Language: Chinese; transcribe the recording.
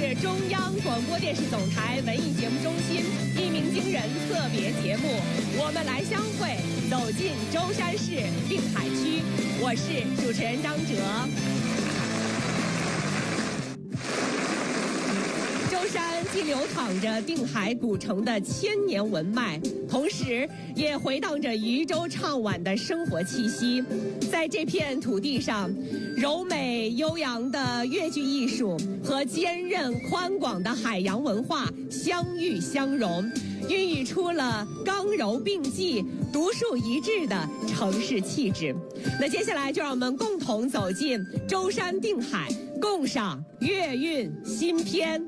是中央广播电视总台文艺节目中心一鸣惊人特别节目，我们来相会，走进舟山市定海区。我是主持人张哲。舟山既流淌着定海古城的千年文脉，同时也回荡着渔舟唱晚的生活气息。在这片土地上，柔美悠扬的越剧艺术和坚韧宽广的海洋文化相遇相融，孕育出了刚柔并济、独树一帜的城市气质。那接下来就让我们共同走进舟山定海，共赏粤韵新篇。